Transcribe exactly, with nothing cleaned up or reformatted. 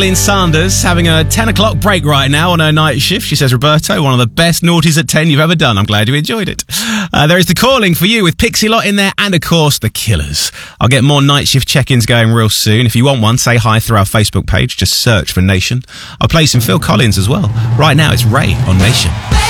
Lynn Sanders having a ten o'clock break right now on her night shift. She says, Roberto, one of the best naughties at ten you've ever done. I'm glad you enjoyed it. Uh, there is The Calling for you with Pixie Lott in there and, of course, The Killers. I'll get more night shift check-ins going real soon. If you want one, say hi through our Facebook page. Just search for Nation. I'll play some Phil Collins as well. Right now, it's Ray on Nation.